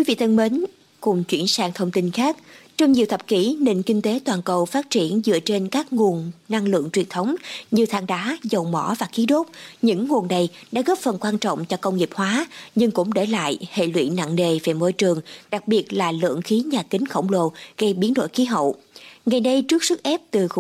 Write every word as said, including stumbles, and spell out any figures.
vị thân mến, cùng chuyển sang thông tin khác. Trong nhiều thập kỷ, nền kinh tế toàn cầu phát triển dựa trên các nguồn năng lượng truyền thống như than đá, dầu mỏ và khí đốt. Những nguồn này đã góp phần quan trọng cho công nghiệp hóa, nhưng cũng để lại hệ lụy nặng nề về môi trường, đặc biệt là lượng khí nhà kính khổng lồ gây biến đổi khí hậu. Ngày nay, trước sức ép từ